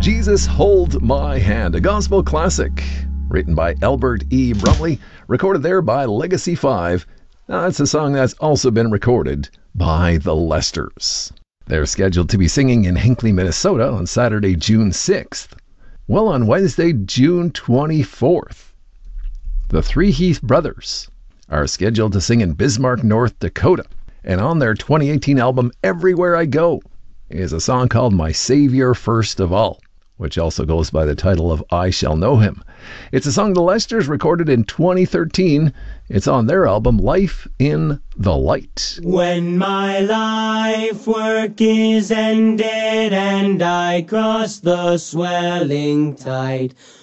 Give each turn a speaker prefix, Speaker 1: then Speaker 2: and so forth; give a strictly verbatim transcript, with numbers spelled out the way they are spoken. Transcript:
Speaker 1: Jesus Hold My Hand, a gospel classic written by Albert E. Brumley, recorded there by Legacy five. Now, that's a song that's also been recorded by the Lesters. They're scheduled to be singing in Hinckley, Minnesota on Saturday, June sixth. Well, on Wednesday, June twenty-fourth, the Three Heath Brothers are scheduled to sing in Bismarck, North Dakota. And on their twenty eighteen album, Everywhere I Go, is a song called My Savior First of All, which also goes by the title of I Shall Know Him. It's a song the Lesters recorded in twenty thirteen. It's on their album, Life in the Light.
Speaker 2: When my life work is ended and I cross the swelling tide,